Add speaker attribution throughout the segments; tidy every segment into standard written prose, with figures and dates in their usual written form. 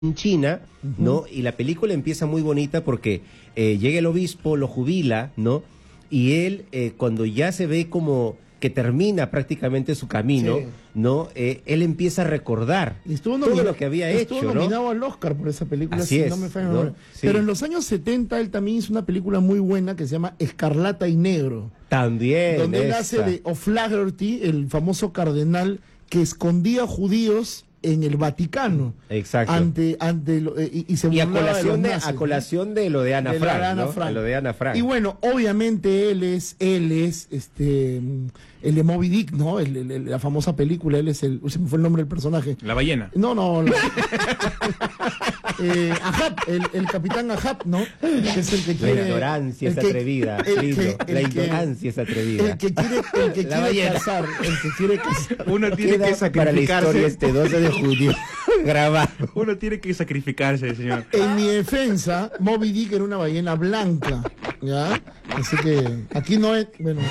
Speaker 1: en China, ¿no? Y la película empieza muy bonita porque llega el obispo, lo jubila, ¿no? Y él, cuando ya se ve como que termina prácticamente su camino, sí, ¿no? Él empieza a recordar todo lo que había hecho, ¿no?
Speaker 2: Estuvo nominado al Oscar por esa película,
Speaker 1: así
Speaker 2: si
Speaker 1: es,
Speaker 2: no me falla
Speaker 1: ¿no?
Speaker 2: memoria.
Speaker 1: Sí.
Speaker 2: Pero en los años 70 él también hizo una película muy buena que se llama Escarlata y Negro.
Speaker 1: También.
Speaker 2: Donde él hace de O'Flaherty, el famoso cardenal que escondía judíos en el Vaticano.
Speaker 1: Exacto.
Speaker 2: Y se burlaba de los nazis,
Speaker 1: a colación de lo de Ana Frank, ¿no? Lo de Ana Frank.
Speaker 2: Y bueno, obviamente él es el de Moby Dick, ¿no? La famosa película, él es se me fue el nombre del personaje.
Speaker 3: La ballena.
Speaker 2: No. Ahab, el capitán Ahab, ¿no? Que es el que quiere...
Speaker 1: La ignorancia es atrevida, la ignorancia es atrevida.
Speaker 2: El que quiere casar,
Speaker 3: Uno tiene que sacrificarse.
Speaker 1: Para la historia este 12 de junio, grabado.
Speaker 3: Uno tiene que sacrificarse, señor.
Speaker 2: En mi defensa, Moby Dick era una ballena blanca, ¿ya? Así que aquí no es... Bueno.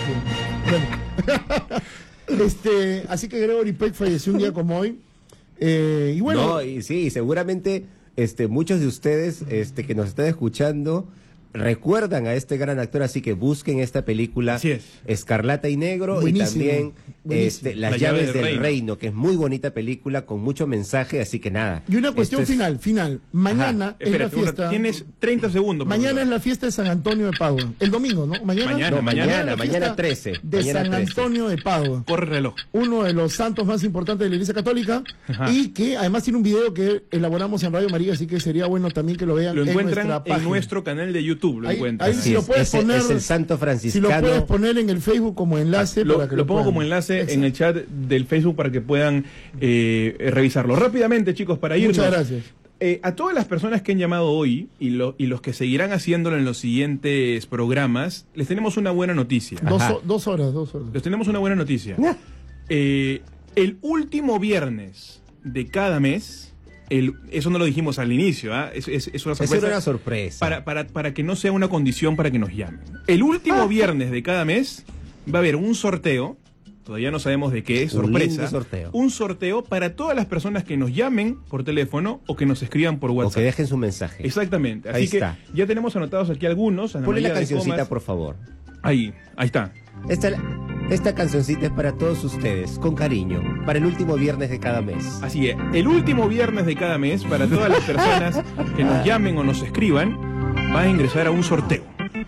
Speaker 2: Así que Gregory Peck falleció un día como hoy. Y bueno...
Speaker 1: No, y sí, seguramente muchos de ustedes que nos están escuchando recuerdan a este gran actor, así que busquen esta película.
Speaker 3: Así es.
Speaker 1: Escarlata y Negro.
Speaker 2: Buenísimo,
Speaker 1: y también Las llaves del reino, que es muy bonita película con mucho mensaje, así que nada.
Speaker 2: Y una cuestión final. Mañana es la fiesta.
Speaker 3: Tienes 30 segundos.
Speaker 2: Mañana es la fiesta de San Antonio de Padua. El domingo, ¿no?
Speaker 1: Mañana 13.
Speaker 2: De
Speaker 1: mañana
Speaker 2: San
Speaker 1: 13.
Speaker 2: Antonio de Padua.
Speaker 3: Corre el reloj.
Speaker 2: Uno de los santos más importantes de la Iglesia Católica. Y que además tiene un video que elaboramos en Radio María, así que sería bueno también que lo vean.
Speaker 3: Lo encuentran
Speaker 2: en nuestra página.
Speaker 3: En nuestro canal de YouTube. Lo encuentran.
Speaker 2: Ahí si lo puedes poner,
Speaker 1: es el santo franciscano.
Speaker 2: Si lo puedes poner en el Facebook como enlace.
Speaker 3: Lo pongo como enlace en el chat del Facebook para que puedan revisarlo. Rápidamente, chicos, para irnos.
Speaker 2: Muchas gracias.
Speaker 3: A todas las personas que han llamado hoy y los que seguirán haciéndolo en los siguientes programas, les tenemos una buena noticia.
Speaker 2: Dos horas.
Speaker 3: Les tenemos una buena noticia. El último viernes de cada mes... eso no lo dijimos al inicio, ¿eh? Es una sorpresa.
Speaker 1: Es una sorpresa.
Speaker 3: Para que no sea una condición para que nos llamen. El último viernes de cada mes va a haber un sorteo, todavía no sabemos de qué es, sorpresa. Un sorteo para todas las personas que nos llamen por teléfono o que nos escriban por WhatsApp.
Speaker 1: O que dejen su mensaje.
Speaker 3: Exactamente. Así
Speaker 1: Ahí
Speaker 3: que
Speaker 1: está.
Speaker 3: ya tenemos anotados aquí algunos.
Speaker 1: Ponle la cancioncita, por favor.
Speaker 3: Ahí está.
Speaker 1: Esta cancioncita es para todos ustedes, con cariño, para el último viernes de cada mes.
Speaker 3: Así es, el último viernes de cada mes, para todas las personas que nos llamen o nos escriban, van a ingresar a un sorteo.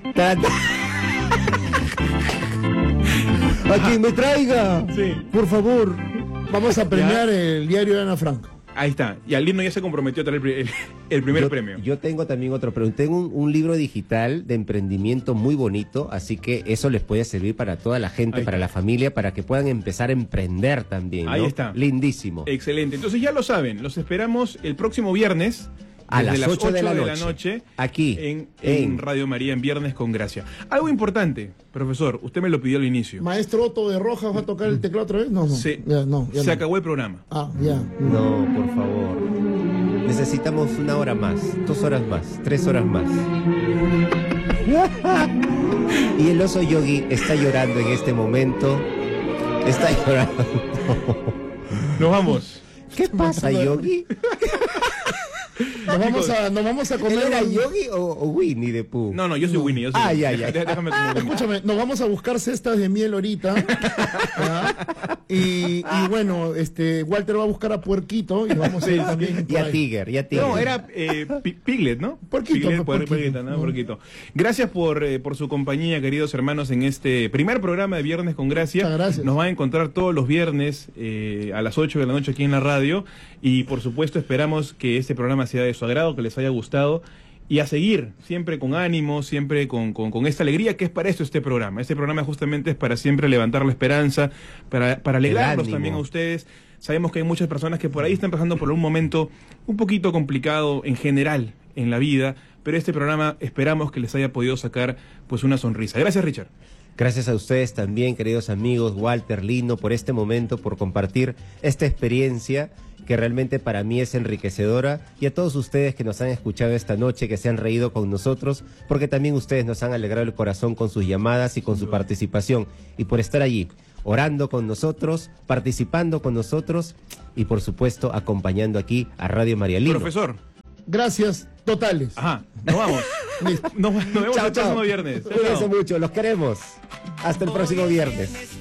Speaker 2: A quien me traiga,
Speaker 3: sí,
Speaker 2: por favor, vamos a premiar el diario de Ana Frank.
Speaker 3: Ahí está, y Aldino ya se comprometió a traer el primer premio.
Speaker 1: Yo tengo también otro premio. Tengo un libro digital de emprendimiento muy bonito, así que eso les puede servir para toda la gente, para la familia, para que puedan empezar a emprender también, ¿no?
Speaker 3: Ahí está.
Speaker 1: Lindísimo.
Speaker 3: Excelente. Entonces ya lo saben, los esperamos el próximo viernes.
Speaker 1: A las 8
Speaker 3: de la noche,
Speaker 1: aquí
Speaker 3: en Radio María, en Viernes con Gracia. Algo importante, profesor, usted me lo pidió al inicio.
Speaker 2: Maestro Otto de Rojas va a tocar el teclado otra vez. No.
Speaker 3: Sí.
Speaker 2: Ya
Speaker 3: se acabó el programa.
Speaker 2: Ya.
Speaker 1: No, por favor. Necesitamos 1 hora más, 2 horas más, 3 horas más. Y el oso Yogi está llorando en este momento. Está llorando.
Speaker 3: Nos vamos.
Speaker 1: ¿Qué pasa, Yogi?
Speaker 2: Nos vamos a comer.
Speaker 1: ¿Era Yogi o Winnie the Pooh?
Speaker 3: No, yo soy Winnie. Yo soy
Speaker 1: ya.
Speaker 3: Déjame
Speaker 2: Escúchame, nos vamos a buscar cestas de miel ahorita. Y bueno, Walter va a buscar a Puerquito y vamos a ir también.
Speaker 1: Y a Tiger.
Speaker 3: No, era Piglet, ¿no?
Speaker 2: Puerquito.
Speaker 3: Gracias por su compañía, queridos hermanos, en este primer programa de Viernes con Gracia.
Speaker 2: Gracias.
Speaker 3: Nos van a encontrar todos los viernes a las 8 de la noche aquí en la radio. Y por supuesto esperamos que este programa sea de su agrado, que les haya gustado. Y a seguir, siempre con ánimo, siempre con esta alegría, que es para esto este programa. Este programa justamente es para siempre levantar la esperanza, para alegrarlos también a ustedes. Sabemos que hay muchas personas que por ahí están pasando por un momento un poquito complicado en general en la vida, pero este programa esperamos que les haya podido sacar pues una sonrisa. Gracias, Richard.
Speaker 1: Gracias a ustedes también, queridos amigos, Walter, Lino, por este momento, por compartir esta experiencia que realmente para mí es enriquecedora, y a todos ustedes que nos han escuchado esta noche, que se han reído con nosotros, porque también ustedes nos han alegrado el corazón con sus llamadas y con su participación, y por estar allí, orando con nosotros, participando con nosotros y por supuesto acompañando aquí a Radio María Lino.
Speaker 3: Profesor.
Speaker 2: gracias totales.
Speaker 3: Ajá, nos vamos. Nos vemos
Speaker 1: Chao,
Speaker 3: el próximo
Speaker 1: chao.
Speaker 3: viernes. Chao,
Speaker 1: Cuídense
Speaker 3: chao.
Speaker 1: mucho, los queremos. Hasta el próximo viernes.